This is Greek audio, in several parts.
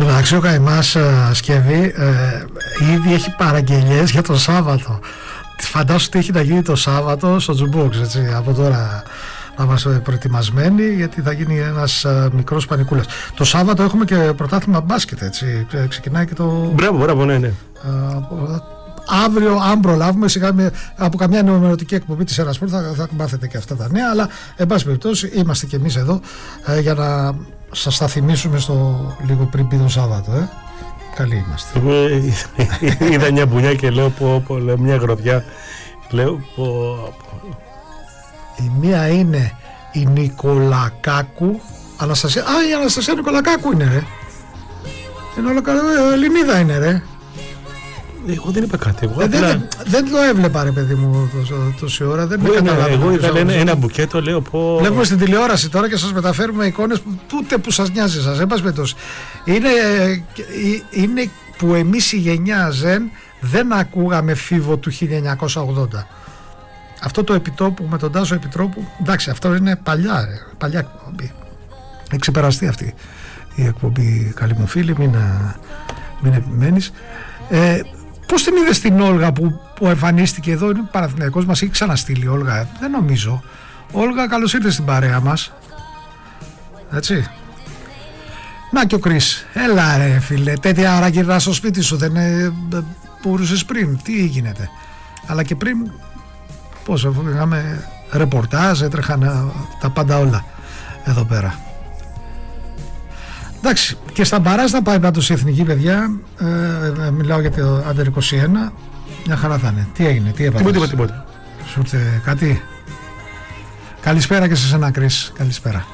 Εντάξει, ο καημάς Σκευή ήδη έχει παραγγελιές για το Σάββατο. Φαντάσου τι έχει να γίνει το Σάββατο στο Τζουμπόξ, έτσι, από τώρα να είμαστε προετοιμασμένοι, γιατί θα γίνει ένας μικρός πανικούλας. Το Σάββατο έχουμε και πρωτάθλημα μπάσκετ, έτσι, ξεκινάει και το... Μπράβο, ναι. Αύριο, αν προλάβουμε, από καμιά ενημερωτική εκπομπή της Ερασπορ θα μάθετε και αυτά τα νέα, αλλά εν πάση περιπτώσει είμαστε και εμείς εδώ για να σας τα θυμίσουμε λίγο πριν πει το Σάββατο. Καλή είμαστε. Είδα μια μπουνιά και λέω λέω μια γροδιά. Λέω Η μία είναι η Νικολακάκου Αναστασία. Η Αναστασία Νικολακάκου είναι, ρε. Ελληνίδα είναι, ρε. Εγώ δεν είπα κάτι. Δεν το έβλεπα, ρε παιδί μου, τόση ώρα. Δεν καταλάβα. Εγώ είδα ένα μπουκέτο, λέω πω. Βλέπουμε στην τηλεόραση τώρα και σας μεταφέρουμε εικόνες ούτε που σας νοιάζει σας. Εν πάση περιπτώσει. Είναι που εμείς η γενιά Ζεν δεν ακούγαμε φίβο του 1980. Αυτό το επιτόπου με τον Τάσο Επιτρόπου, εντάξει, αυτό είναι παλιά εκπομπή. Έχει ξεπεραστεί αυτή η εκπομπή, καλή μου φίλη, μην επιμένεις. Πώς την είδες την Όλγα που εμφανίστηκε εδώ? Είναι Παναθηναϊκός, μας έχει ξαναστείλει η Όλγα, δεν νομίζω. Όλγα, καλώς ήρθες στην παρέα μας. Έτσι. Να και ο Κρίς, έλα ρε φίλε, τέτοια ώρα γυρνάς στο σπίτι σου, δεν μπορούσες πριν? Τι γίνεται? Αλλά και πριν, πώς, είχαμε ρεπορτάζ, έτρεχαν τα πάντα όλα εδώ πέρα. Εντάξει, και στα μπαράζ θα πάει πάντως η εθνική, παιδιά. Μιλάω για το Under 21. Μια χαρά θα είναι. Τι έγινε, τι έπαθες? Τίποτα. Σου ήρθε κάτι? Καλησπέρα και σε σένα, Κρίς. Καλησπέρα.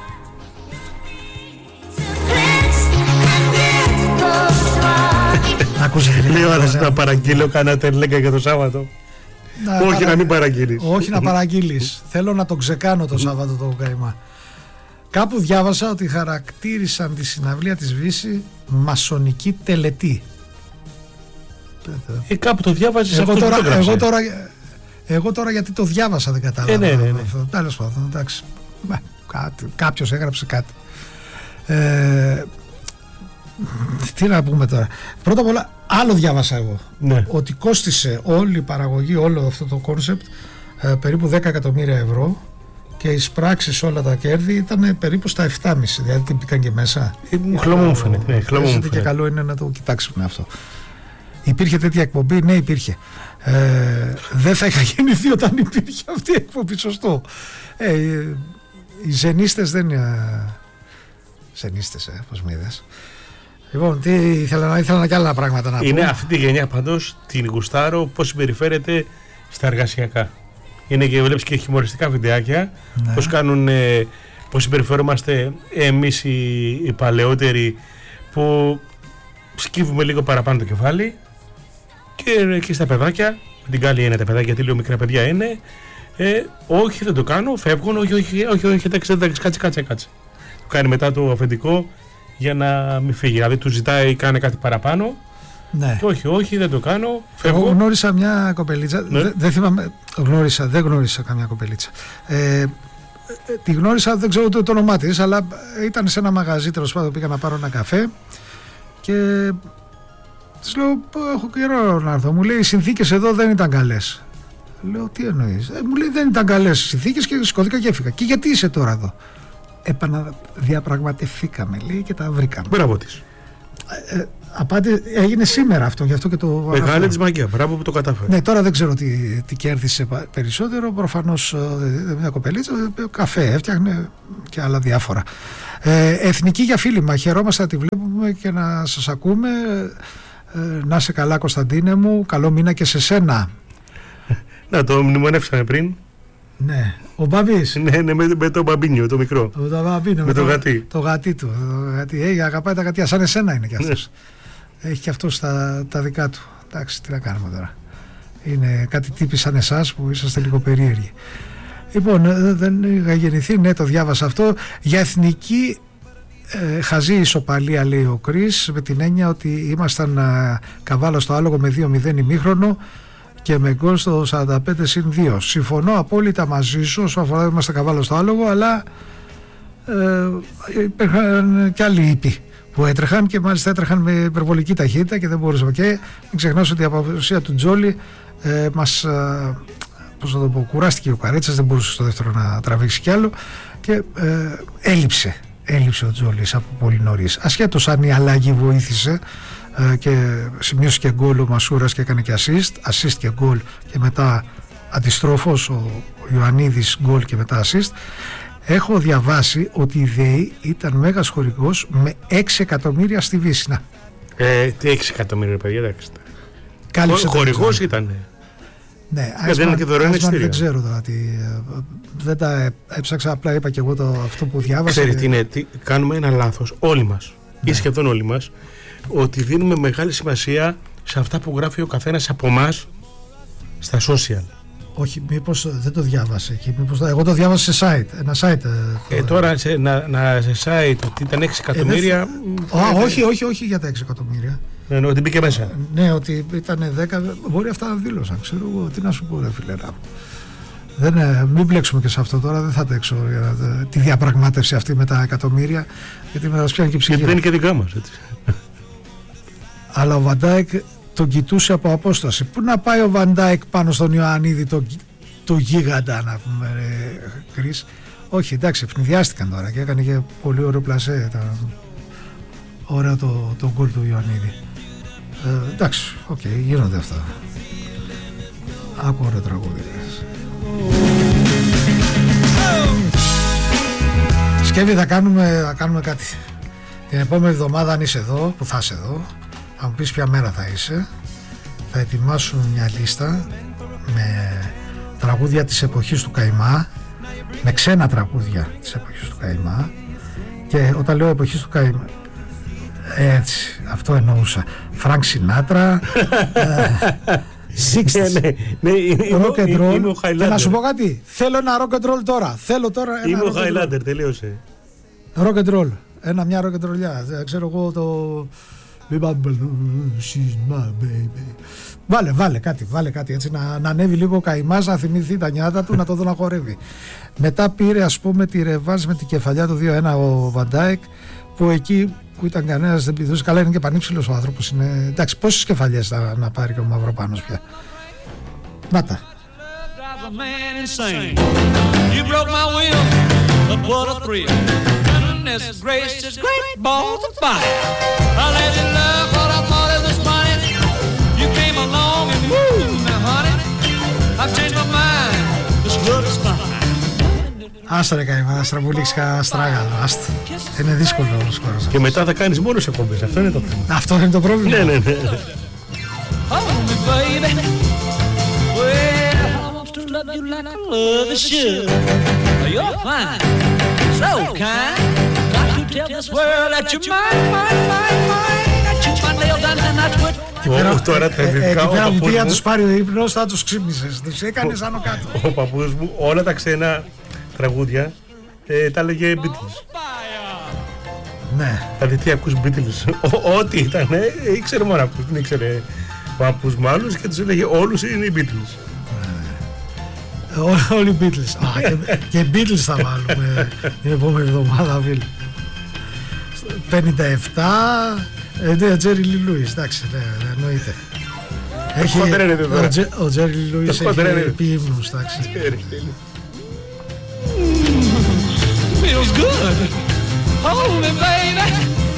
Λέω να παραγγείλω κανένα τερλέγκα για το Σάββατο. Όχι να μην παραγγείλεις. Όχι να παραγγείλεις. Θέλω να το ξεκάνω το Σάββατο το καημά. Κάπου διάβασα ότι χαρακτήρισαν τη συναυλία της Βύση μασονική τελετή. Κάπου το διάβαζες αυτό. Εγώ τώρα γιατί το διάβασα δεν κατάλαβα. Ναι. Τέλος πάντων, εντάξει. Κάποιος έγραψε κάτι. Τι να πούμε τώρα? Πρώτα απ' όλα, άλλο διάβασα εγώ. Ναι. Ότι κόστισε όλη η παραγωγή, όλο αυτό το κόνσεπτ περίπου 10 εκατομμύρια ευρώ. Και οι πράξεις, όλα τα κέρδη ήταν περίπου στα 7,5. Δηλαδή την πήγαν και μέσα. Χλωμό μου φαίνεται. Και καλό είναι να το κοιτάξουμε αυτό. Υπήρχε τέτοια εκπομπή? Ναι, υπήρχε. Δεν θα είχα γεννηθεί όταν υπήρχε αυτή η εκπομπή, σωστό. Οι ζενίστες δεν είναι. Ζενίστες, πώς με είδες? Λοιπόν, ήθελα και άλλα πράγματα να πω. Είναι αυτή τη γενιά πάντως, την γουστάρω, πώς συμπεριφέρεται στα εργασιακά. Είναι και βλέπεις και χιουμοριστικά βιντεάκια, ναι. Πώς συμπεριφερόμαστε εμείς οι παλαιότεροι, που σκύβουμε λίγο παραπάνω το κεφάλι, και εκεί στα παιδάκια, με την καλή είναι τα παιδάκια, γιατί λίγο μικρά παιδιά είναι, όχι δεν το κάνω, φεύγουν, όχι, εντάξει, κάτσε. Το κάνει μετά το αφεντικό για να μην φύγει, δηλαδή του ζητάει κάνε κάτι παραπάνω. Ναι. Και όχι, δεν το κάνω. Φεύγω. Εγώ γνώρισα μια κοπελίτσα. Ναι. Δεν γνώρισα καμιά κοπελίτσα. Τη γνώρισα, δεν ξέρω ούτε το όνομά της, αλλά ήταν σε ένα μαγαζί, τέλος πάντων, πήγα να πάρω ένα καφέ και της λέω: έχω καιρό να έρθω. Μου λέει: οι συνθήκες εδώ δεν ήταν καλές. Λέω: τι εννοείς? Μου λέει: δεν ήταν καλές οι συνθήκες και σηκώθηκα και έφυγα. Και γιατί είσαι τώρα εδώ? Επαναδιαπραγματευθήκαμε, λέει, και τα βρήκαμε. Μπράβο της. Απάτη έγινε σήμερα αυτό, γι' αυτό και το. Μεγάλη της μαγεία, μπράβο που το κατάφερε. Ναι, τώρα δεν ξέρω τι κέρδισε περισσότερο. Προφανώς μια κοπελίτσα, καφέ έφτιαχνε και άλλα διάφορα. Εθνική για φίλημα. Χαιρόμαστε να τη βλέπουμε και να σας ακούμε. Να είσαι καλά, Κωνσταντίνε μου. Καλό μήνα και σε σένα. Να το μνημονεύσαμε πριν. Ναι, ο Μπαμπής. Ναι, με το μπαμπίνιο, το μικρό. Με το γατί. Το γατί του. Αγαπάει τα γατιά, σαν εσένα είναι κι αυτός. Έχει κι αυτός τα δικά του. Εντάξει, τι να κάνουμε τώρα. Είναι κάτι τύποι σαν εσάς που είσαστε λίγο περίεργοι. Λοιπόν, δεν είχα γεννηθεί, ναι, το διάβασα αυτό. Για εθνική χαζή ισοπαλία, λέει ο Κρίς, με την έννοια ότι ήμασταν καβάλα στο άλογο με 2-0 ημίχρονο και με γκολ στο 45-2. Συμφωνώ απόλυτα μαζί σου όσο αφορά είμαστε καβάλα στο άλογο, αλλά υπήρχαν και άλλοι ήποι που έτρεχαν και μάλιστα έτρεχαν με υπερβολική ταχύτητα και δεν μπορούσαμε. Και μην ξεχνάς ότι η απουσία του Τζόλι μας πώς να το πω, κουράστηκε ο Καρέτσας, δεν μπορούσε στο δεύτερο να τραβήξει κι άλλο και έλειψε ο Τζόλις από πολύ νωρίς. Ασχέτως αν η αλλαγή βοήθησε και σημείωσε και γκολ ο Μασούρας και έκανε και assist και γκολ και μετά αντιστρόφως ο Ιωαννίδης γκολ και μετά assist. Έχω διαβάσει ότι η ΔΕΗ ήταν μέγας χορηγός με 6 εκατομμύρια στη Βύσσινα. Τι 6 εκατομμύρια παιδιά, εντάξει. Χορηγός ήταν. Ναι, δεν ξέρω τώρα τι. Δεν τα έψαξα, απλά είπα και εγώ αυτό που διάβασα. Ξέρετε, κάνουμε ένα λάθος όλοι μας, ή σχεδόν όλοι μας, ότι δίνουμε μεγάλη σημασία σε αυτά που γράφει ο καθένας από εμάς στα social. Όχι, μήπως δεν το διάβασε εκεί, εγώ το διάβασα σε site, ένα site. Τώρα σε site ότι ήταν 6 εκατομμύρια. Όχι για τα 6 εκατομμύρια. Ναι, ότι μπήκε μέσα. Ναι, ότι ήταν 10, μπορεί αυτά να δήλωσαν, ξέρω εγώ, τι να σου πω ρε φίλε. Μην μπλέξουμε και σε αυτό τώρα, δεν θα αντέξω τη διαπραγμάτευση αυτή με τα εκατομμύρια, γιατί με μας πιάνει και ψυχή. Γιατί δεν είναι και δικά μας, έτσι. Αλλά ο Βαντάικ τον κοιτούσε από απόσταση. Πού να πάει ο Βαντάικ πάνω στον Ιωαννίδη, το γίγαντα, να πούμε, Κρίς. Όχι, εντάξει, ευνηδιάστηκαν τώρα και έκανε και πολύ ωραίο πλασέ. Ωραίο το γκολ του Ιωαννίδη. Εντάξει, γίνονται αυτά. Άκου ωραίο τραγούδι. Σκεύη, θα κάνουμε κάτι. Την επόμενη εβδομάδα, αν είσαι εδώ, που θα είσαι εδώ, θα μου πεις ποια μέρα θα είσαι, θα ετοιμάσουμε μια λίστα με τραγούδια της εποχής του Καϊμά, με ξένα τραγούδια της εποχής του Καϊμά. Και όταν λέω εποχής του Καϊμά, έτσι, αυτό εννοούσα. Φρανκ Σινάτρα, rock and roll. Και να σου πω κάτι, θέλω ένα rock and roll τώρα. Είμαι ο Highlander, τελείωσε. Rock and roll, μια rock and rollιά. Ξέρω εγώ το... She's my baby. Βάλε κάτι έτσι, να ανέβει λίγο ο Καϊμάς, να θυμηθεί τα νιάτα του, να το δω να χορεύει. Μετά πήρε, ας πούμε, τη ρεβάνς με την κεφαλιά του 2-1 ο Βαντάικ, που εκεί που ήταν κανένας δεν πηδούσε. Καλά, είναι και πανύψηλος ο άνθρωπος. Είναι... Εντάξει, πόσες κεφαλιές να πάρει και ο Μαυροπάνος πια. Να τα. Άστα ρε Καϊμά, άστρα που λήξει κανένα στράγαλο, άστα. Είναι δύσκολο όλος ο χώρος. Και μετά θα κάνεις μόνος εκπομπές, αυτό είναι το θέμα. Αυτό είναι το πρόβλημα. Ναι. Τώρα τα ελληνικά, εκεί πέρα που πήγα τους πάρει ο ύπνος, θα τους ξύπνησες, τους έκανες άνω κάτω. Ο παππούς μου όλα τα ξένα τραγούδια τα έλεγε Beatles. Ναι. Δηλαδή τι ακούς Beatles, ό,τι ήταν, ήξερε μόνο αυτούς, δεν ήξερε ο παππούς μου άλλους και τους έλεγε όλους είναι οι Beatles. Όλοι οι Beatles. Και Beatles θα βάλουμε την επόμενη εβδομάδα, φίλε. 57, Τζέρι Λι Λούις, εντάξει, εννοείται. Ο Τζέρι Λι Λούις έχει πει ύμνους, εντάξει. Feels good. Hold me, baby.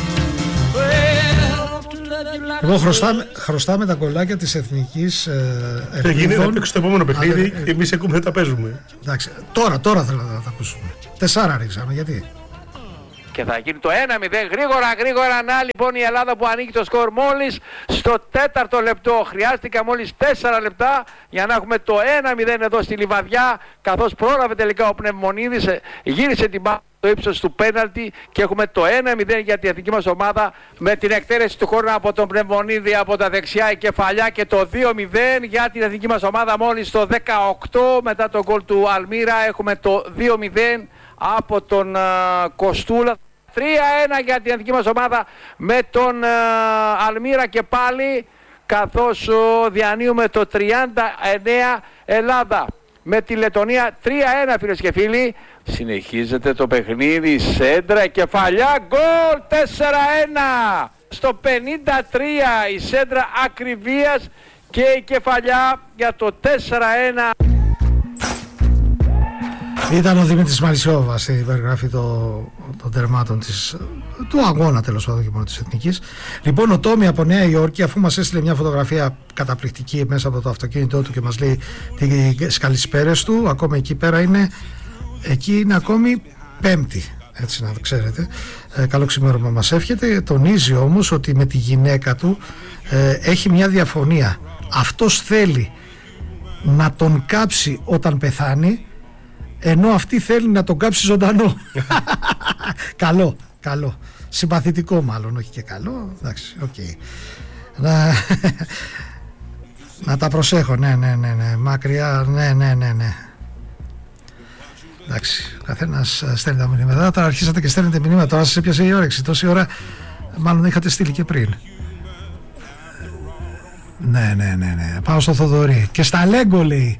Εγώ χρωστάμε τα κολλάκια της Εθνικής Ελπίδων. Γίνεται να παίξει το επόμενο παιχνίδι και εμείς ακούμε τα παίζουμε. Εντάξει, τώρα θέλω να τα ακούσουμε. 4 ρίξαμε, γιατί? Και θα γίνει το 1-0 γρήγορα. Να λοιπόν η Ελλάδα που ανοίγει το σκορ μόλις στο 4ο λεπτό. Χρειάστηκα μόλις 4 λεπτά για να έχουμε το 1-0 εδώ στη Λιβαδιά. Καθώς πρόλαβε τελικά ο Πνευμονίδης, γύρισε την μπάλα στο ύψος του πέναλτι και έχουμε το 1-0 για την εθνική μας ομάδα με την εκτέλεση του χώρου από τον Πνευμονίδη από τα δεξιά η κεφαλιά και το 2-0 για την εθνική μας ομάδα μόλις το 18 μετά το γκολ του Αλμύρα έχουμε το 2-0 από τον Κοστούλα. 3-1 για την εθνική μας ομάδα με τον Αλμύρα και πάλι καθώς διανύουμε το 39 Ελλάδα με τη Λετωνία 3-1 φίλες και φίλοι. Συνεχίζεται το παιχνίδι, σέντρα, κεφαλιά, γκολ, 4-1. Στο 53 η σέντρα ακριβίας και η κεφαλιά για το 4-1. Ήταν ο Δημήτρης Μαρισιόβας στην περιγραφή των τερμάτων του αγώνα, τέλος πάντων, και μόνο της Εθνικής. Λοιπόν, ο Τόμι από Νέα Υόρκη, αφού μας έστειλε μια φωτογραφία καταπληκτική μέσα από το αυτοκίνητό του και μας λέει τις καλησπέρες του, ακόμα εκεί πέρα είναι, εκεί είναι ακόμη Πέμπτη, έτσι να το ξέρετε. Καλό ξημέρωμα μας εύχεται. Τονίζει όμως ότι με τη γυναίκα του έχει μια διαφωνία. Αυτός θέλει να τον κάψει όταν πεθάνει, ενώ αυτή θέλει να τον κάψει ζωντανό. Καλό. Συμπαθητικό μάλλον, όχι και καλό. Εντάξει, οκ. Να τα προσέχω, ναι. Μακριά, ναι. Εντάξει, ο καθένας στέλνει τα μηνύματα. Τώρα αρχίσατε και στέλνετε μηνύματα. Τώρα σας έπιασε η όρεξη. Τόση ώρα μάλλον είχατε στείλει και πριν. Ναι. Πάω στο Θοδωρή. Και στα Λέγκο λέει.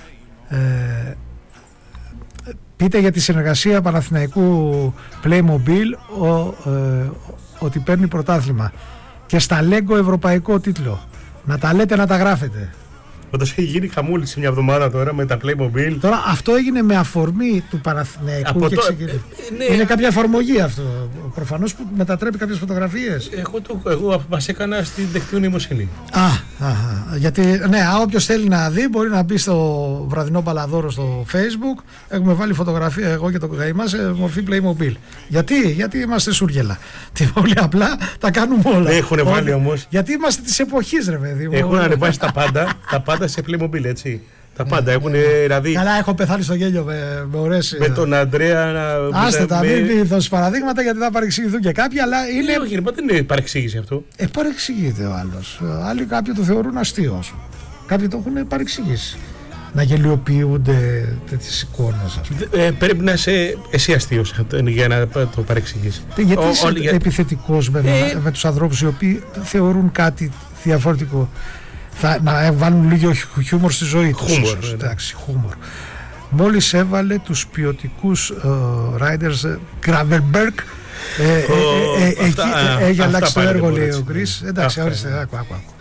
Πείτε για τη συνεργασία Παναθηναϊκού Playmobil ότι παίρνει πρωτάθλημα. Και στα Λέγκο ευρωπαϊκό τίτλο. Να τα λέτε, να τα γράφετε. Όντως έχει γίνει χαμούληση μια εβδομάδα τώρα με τα Playmobil. Τώρα αυτό έγινε με αφορμή του Παναθηναϊκού. Ναι. Είναι κάποια εφαρμογή αυτό. Προφανώς που μετατρέπει κάποιες φωτογραφίες. Εγώ μας έκανα στην τεχνητή νοημοσύνη. Γιατί ναι, όποιος θέλει να δει μπορεί να μπει στο βραδινό Παλαδόρο στο Facebook. Έχουμε βάλει φωτογραφία εγώ και το Καϊμά σε μορφή Playmobil. Γιατί είμαστε σούργελα. Τι πολύ απλά τα κάνουμε όλα. Έχουν βάλει όμως. Γιατί είμαστε της εποχής, ρε παιδί μου. Έχουν ανεβάσει τα πάντα σε Playmobil, έτσι. Τα πάντα έχουν, δηλαδή. Καλά, έχω πεθάνει στο γέλιο με ωραίες. Με τον Αντρέα να. Άστε τα, μην δώσει παραδείγματα γιατί θα παρεξηγηθούν και κάποιοι, αλλά είναι. Όχι, δεν είναι παρεξήγηση αυτό. Παρεξηγείται ο άλλος. Άλλοι κάποιοι το θεωρούν αστείο. Κάποιοι το έχουν παρεξηγήσει. Να γελιοποιούνται τέτοιες εικόνες. Πρέπει να είσαι εσύ αστείος για να το παρεξηγήσει. Γιατί είσαι επιθετικός με τους ανθρώπους οι οποίοι θεωρούν κάτι διαφορετικό. Να βάλουν λίγο χιούμορ στη ζωή τους. Εντάξει, χούμορ. Μόλις έβαλε τους ποιοτικούς riders Gravelberg, έχει αλλάξει το έργο, λέει ο Γκρις. Εντάξει, ορίστε, άκου.